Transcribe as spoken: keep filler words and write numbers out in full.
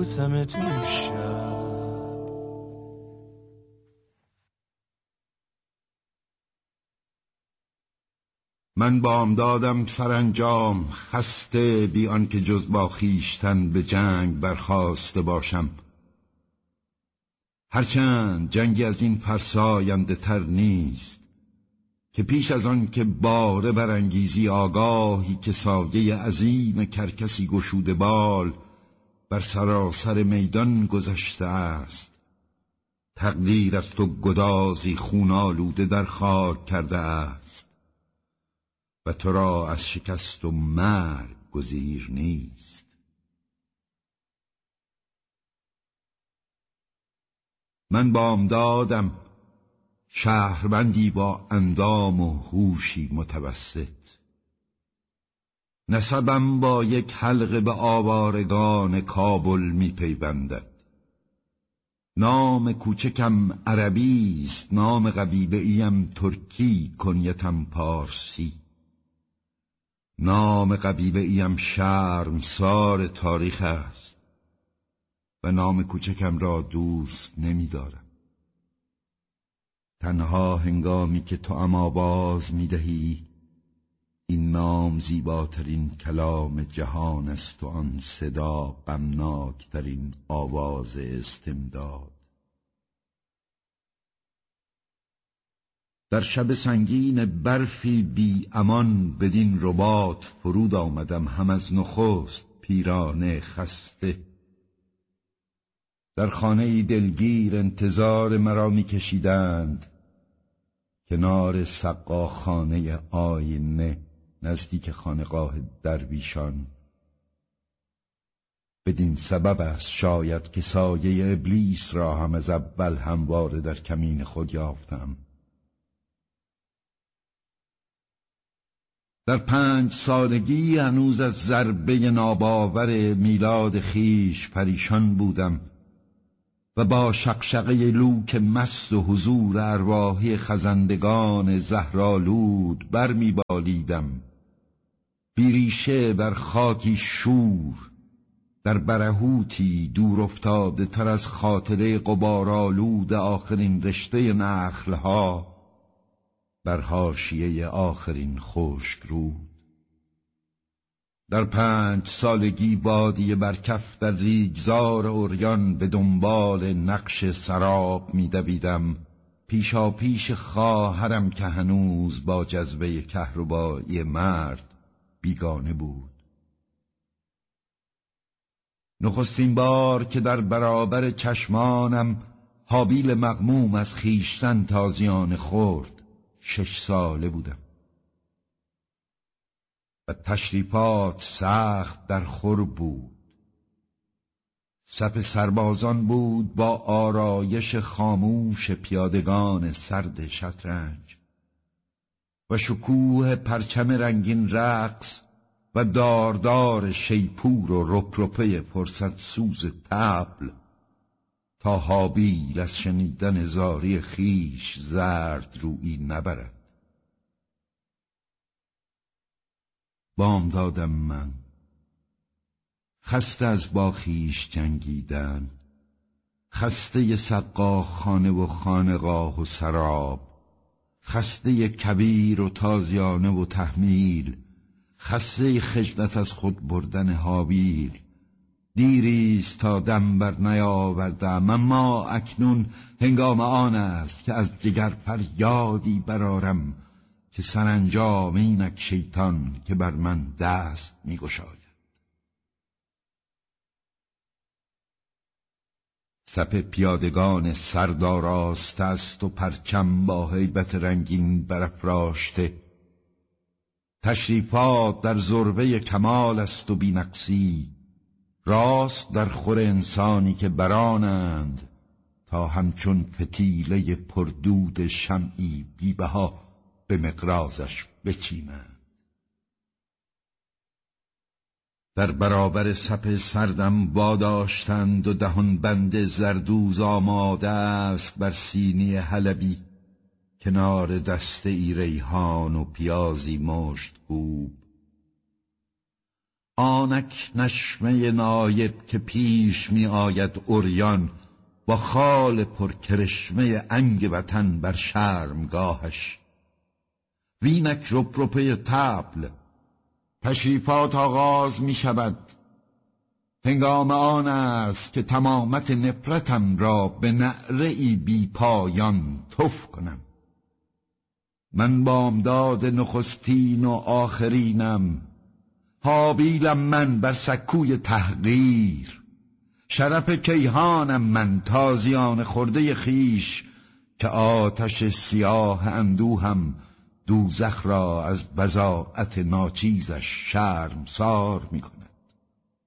ببوسم تو شب. من بامدادم سرانجام خسته، بی آنکه جز با خویشتن به جنگ برخاسته باشم. هرچند جنگی از این فرساینده تر نیست که پیش از آن که باره برانگیزی آگاهی که سایه عظیم کرکسی گشوده بال بر سراسر میدان گذشته است. تقدیر از تو گدازی خون آلوده در خاک کرده است و تو را از شکست و مرگ گزیر نیست. من بامدادم شهروندی با اندام و هوشی متوسط. نسبم با یک حلقه به آوارگان کابل می پیوندد. نام کوچکم عربی است، نام قبیله‌ایم ترکی، کنیتم پارسی. نام قبیله‌ایم شرمسار تاریخ است و نام کوچکم را دوست نمی‌دارم. تنها هنگامی که تو ام آواز می‌دهی این نام زیباترین کلام جهان است و آن صدا غمناکترین آواز استمداد. در شب سنگین برفی بی امان بدین رباط فرود آمدم، هم از نخست پیرانه خسته. در خانه دلگیر انتظار مرا می کشیدند، کنار سقاخانه آینه نزدیک خانقاه درویشان. بدین سبب است شاید که سایه ابلیس را هم از اول همواره در کمین خود یافتم. در پنج سالگی هنوز از ضربه ناباور میلاد خیش پریشان بودم و با شقشقه لوک مست و حضور ارواحی خزندگان زهرآلود بر می‌بالیدم، بیریشه بر خاکی شور، در برهوتی دور افتاده تر از خاطره غبارآلود آخرین رشته نخلها بر حاشیه آخرین خشک رود. در پنج سالگی بادیه بر کف در ریگزار عریان به دنبال نقش سراب می‌دویدم، پیشا پیش خواهرم که هنوز با جذبه کهربایی مرد بیگانه بود. نخستین بار که در برابر چشمانم هابیل مغموم از خویشتن تازیانه خورد شش ساله بودم و تشریفات سخت در خور بود. صف سربازان بود با آرایش خاموش پیادگان سرد شطرنج و شکوه پرچم رنگین رقص و داردار شیپور و رپرپه فرصت سوز طبل، تا هابیل از شنیدن زاری خیش زرد رویی نبرد. بامدادم من خسته از با خویش جنگیدن، خسته سقاخانه و خانقاه و سراب، خسته کبیر و تازیانه و تحمیل، خسته خجلت از خود بردن هابیل. دیریست تا دم بر نیاوردم، اما اکنون هنگام آن است که از جگر فریادی برآرم که سرانجام اینک شیطان که بر من دست می گشاید. صف پیادگان سرداراسته است و پرچم با هیبت رنگین برافراشته. تشریفات در ذروه کمال است و بی‌نقصی، راست در خور انسانی که برانند تا همچون فتیله پردود شمعی بی‌بها به مقرازش بچینند. در برابر صف سردم واداشتند و دهان بند زردوز آماده است بر سینی حلبی، کنار دسته ای ریحان و پیازی مشت کوب. آنک نشمه نایب که پیش می آید عریان، با خال پرکرشمه انگ وطن بر شرمگاهش. وینک رپرپه طبل تشریفات آغاز می شود. هنگام آن است که تمامت نفرتم را به نعره ای بی پایان تف کنم. من بامداد نخستین و آخرینم، حابیلم من بر سکوی تحقیر. شرف کیهانم من تازیان خورده خیش، که آتش سیاه اندوهم دوزخ را از بضاعت ناچیزش شرمسار می کند.